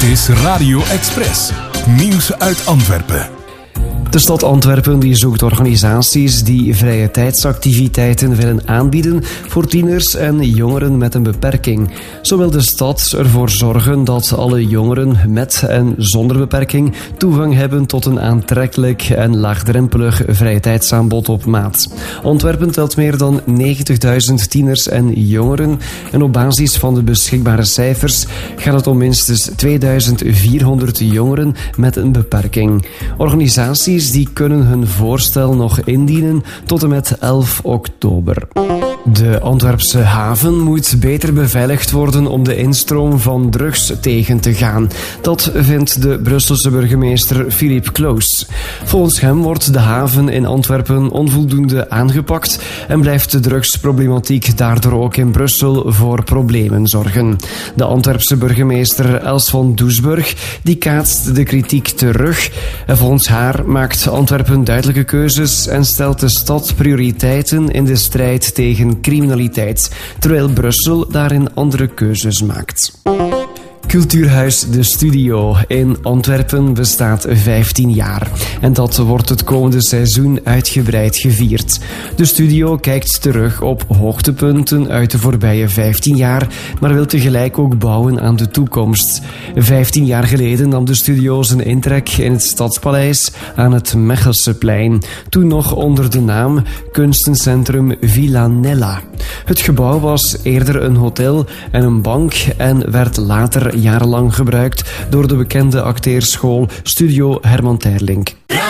is Radio Express. Nieuws uit Antwerpen. De stad Antwerpen die zoekt organisaties die vrije tijdsactiviteiten willen aanbieden voor tieners en jongeren met een beperking. Zo wil de stad ervoor zorgen dat alle jongeren met en zonder beperking toegang hebben tot een aantrekkelijk en laagdrempelig vrije tijdsaanbod op maat. Antwerpen telt meer dan 90.000 tieners en jongeren en op basis van de beschikbare cijfers gaat het om minstens 2400 jongeren met een beperking. Organisaties die kunnen hun voorstel nog indienen tot en met 11 oktober. De Antwerpse haven moet beter beveiligd worden om de instroom van drugs tegen te gaan. Dat vindt de Brusselse burgemeester Philippe Cloos. Volgens hem wordt de haven in Antwerpen onvoldoende aangepakt en blijft de drugsproblematiek daardoor ook in Brussel voor problemen zorgen. De Antwerpse burgemeester Els van Doesburg die kaatst de kritiek terug. En volgens haar maakt Antwerpen duidelijke keuzes en stelt de stad prioriteiten in de strijd tegen criminaliteit, terwijl Brussel daarin andere keuzes maakt. Cultuurhuis De Studio in Antwerpen bestaat 15 jaar. En dat wordt het komende seizoen uitgebreid gevierd. De studio kijkt terug op hoogtepunten uit de voorbije 15 jaar, maar wil tegelijk ook bouwen aan de toekomst. 15 jaar geleden nam de studio zijn intrek in het Stadspaleis aan het Mechelseplein, toen nog onder de naam Kunstencentrum Villa Nella. Het gebouw was eerder een hotel en een bank en werd later jarenlang gebruikt door de bekende acteerschool Studio Herman Terlink.